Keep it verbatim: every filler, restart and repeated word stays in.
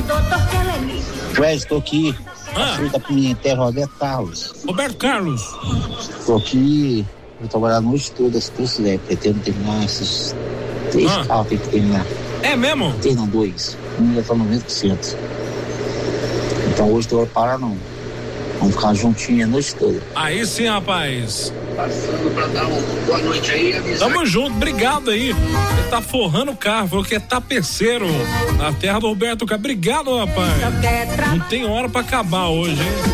Ué, estou aqui. Ah. Da Pimentel, Roberto Carlos. Roberto Carlos. Estou aqui, vou trabalhar a noite toda, se puder, pretendo terminar esses três Ah. carros, tem que terminar. É mesmo? Tem não, dois. Um já está noventa por cento. Então hoje tu vai parar não. Vamos ficar juntinhos a noite toda. Aí sim, rapaz. Passando pra dar uma boa noite aí, avisar. Tamo junto, obrigado aí. Ele tá forrando o carro, falou que é tapeceiro na terra do Roberto Carlos. Obrigado, rapaz. Não tem hora pra acabar hoje, hein?